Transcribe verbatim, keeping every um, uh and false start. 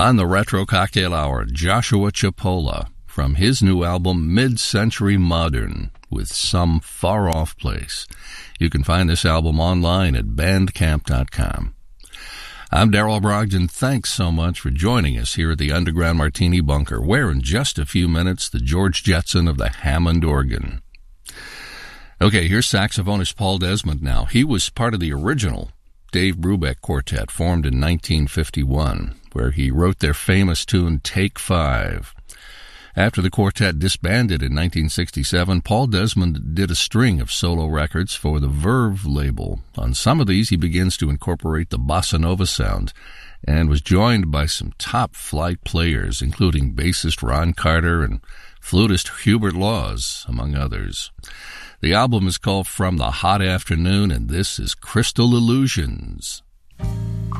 On the Retro Cocktail Hour, Joshua Chipola from his new album Mid-Century Modern with Some Far-Off Place. You can find this album online at bandcamp dot com. I'm Darrell Brogdon. Thanks so much for joining us here at the Underground Martini Bunker, where in just a few minutes, the George Jetson of the Hammond organ. Okay, here's saxophonist Paul Desmond now. He was part of the original Dave Brubeck Quartet, formed in nineteen fifty-one, where he wrote their famous tune, Take Five. After the quartet disbanded in nineteen sixty-seven, Paul Desmond did a string of solo records for the Verve label. On some of these, he begins to incorporate the bossa nova sound and was joined by some top-flight players, including bassist Ron Carter and flutist Hubert Laws, among others. The album is called From the Hot Afternoon, and this is Crystal Illusions.